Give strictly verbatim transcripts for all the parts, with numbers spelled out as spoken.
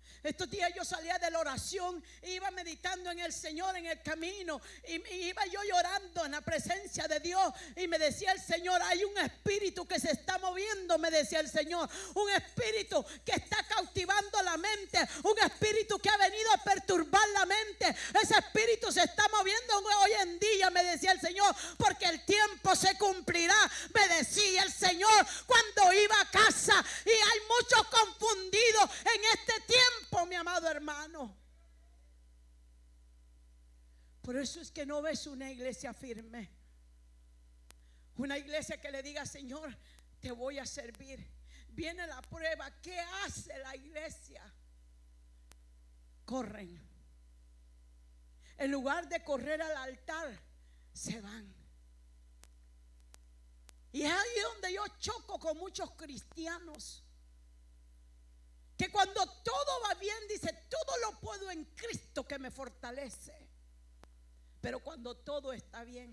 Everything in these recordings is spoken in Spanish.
Estos días yo salía de la oración, iba meditando en el Señor en el camino y, y iba yo llorando en la presencia de Dios y me decía el Señor, hay un espíritu que se está moviendo, me decía el Señor, un espíritu que está cautivando la mente, un espíritu que ha venido a perturbar la mente. Ese espíritu se está moviendo hoy en día, me decía el Señor, porque el tiempo se cumplirá, me decía el Señor cuando iba a casa. Y hay muchos confundidos en este tiempo, mi amado hermano. Por eso es que no ves una iglesia firme, una iglesia que le diga, Señor, te voy a servir. Viene la prueba, ¿qué hace la iglesia? Corren. En lugar de correr al altar, se van. Y es ahí donde yo choco con muchos cristianos, que cuando todo va bien dice, todo lo puedo en Cristo que me fortalece. Pero cuando todo está bien,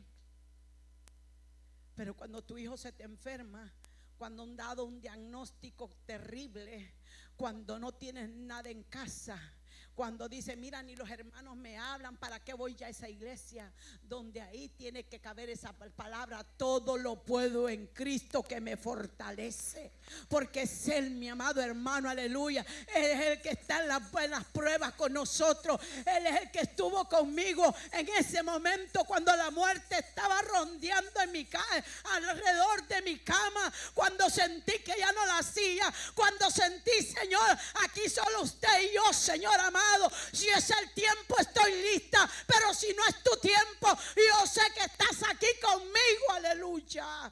pero cuando tu hijo se te enferma, cuando han dado un diagnóstico terrible, cuando no tienes nada en casa, cuando dice, mira, ni los hermanos me hablan, ¿para qué voy ya a esa iglesia? Donde ahí tiene que caber esa palabra, todo lo puedo en Cristo que me fortalece. Porque es Él, mi amado hermano, aleluya. Él es el que está en las buenas pruebas con nosotros. Él es el que estuvo conmigo en ese momento cuando la muerte estaba rondeando en mi ca- alrededor de mi cama. Cuando sentí que ya no la hacía. Cuando sentí, Señor, aquí solo usted y yo, Señor amado. Si es el tiempo, estoy lista. Pero si no es tu tiempo, yo sé que estás aquí conmigo, aleluya.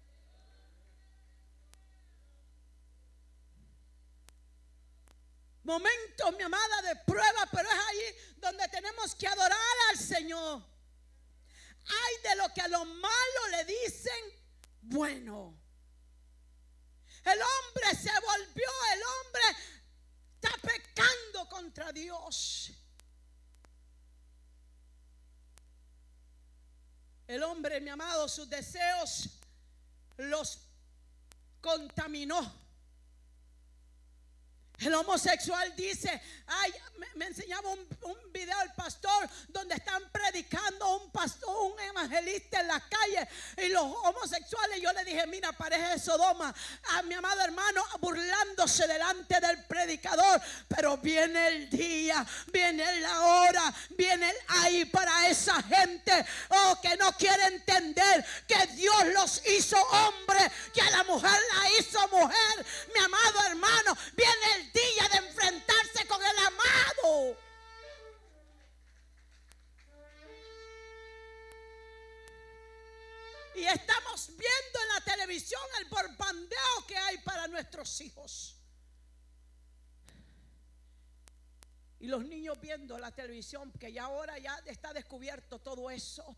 Momentos, mi amada, de prueba, pero es ahí donde tenemos que adorar al Señor. Ay de lo que a lo malo le dicen bueno. El hombre se volvió, el hombre está pecando contra Dios. El hombre, mi amado, sus deseos los contaminó. El homosexual dice, ay, me, me enseñaba un, un video el pastor donde están predicando un pastor, un evangelista en la calle, y los homosexuales, yo le dije, mira, parece Sodoma, a mi amado hermano, burlándose delante del predicador. Pero viene el día, viene la hora, viene el ay para esa gente, oh, que no quiere entender que Dios los hizo hombres, que a la mujer la hizo mujer. Mi amado hermano, viene el día de enfrentarse con el amado. Y estamos viendo en la televisión el bombardeo que hay para nuestros hijos. Y los niños viendo la televisión, que ya ahora ya está descubierto todo eso.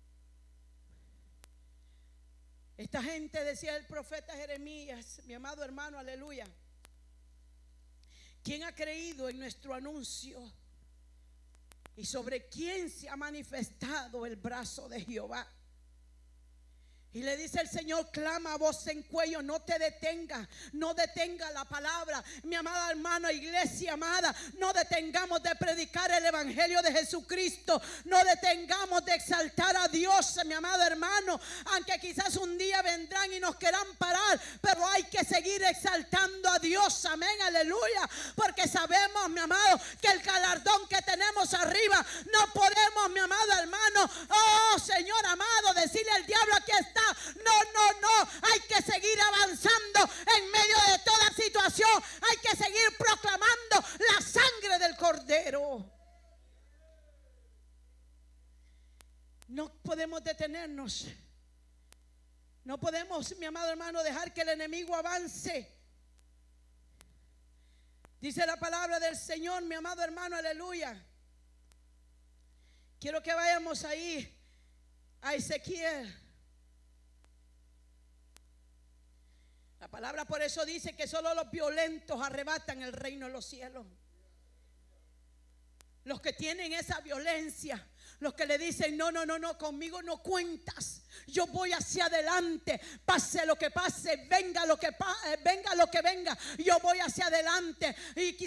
Esta gente, decía el profeta Jeremías, mi amado hermano, aleluya, ¿quién ha creído en nuestro anuncio? ¿Y sobre quién se ha manifestado el brazo de Jehová? Y le dice el Señor, clama a voz en cuello, no te detenga, no detenga la palabra. Mi amada hermana, iglesia amada, no detengamos de predicar el evangelio de Jesucristo, no detengamos de exaltar a Dios, mi amado hermano, aunque quizás un día vendrán y nos quieran parar, pero hay que seguir exaltando a Dios, amén, aleluya, porque sabemos, mi amado, que el galardón que tenemos arriba, no podemos, mi amado hermano, oh Señor amado, decirle al diablo, aquí está. No, no, no, hay que seguir avanzando en medio de toda situación. Hay que seguir proclamando la sangre del Cordero. No podemos detenernos. No podemos, mi amado hermano, dejar que el enemigo avance. Dice la palabra del Señor, mi amado hermano, aleluya. Quiero que vayamos ahí a Ezequiel. La palabra por eso dice que solo los violentos arrebatan el reino de los cielos. Los que tienen esa violencia, los que le dicen, no, no, no, no, conmigo no cuentas. Yo voy hacia adelante, pase lo que pase, venga lo que, venga lo que venga, yo voy hacia adelante. Y